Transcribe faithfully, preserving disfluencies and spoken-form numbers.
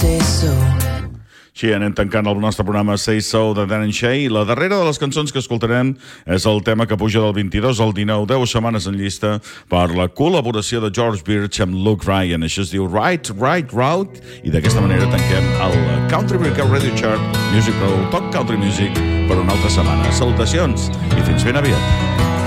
say so. Així anem tancant el nostre programa Say So de Dan and Shay. La darrera de les cançons que escoltarem és el tema que puja del vint-i-dos al dinou, deu setmanes en llista per la col·laboració de George Birch amb Luke Ryan. Això es diu Right, Right Route, i d'aquesta manera tanquem el Country Breaker Radio Chart Music Pro Top Country Music per una altra setmana. Salutacions i fins ben aviat.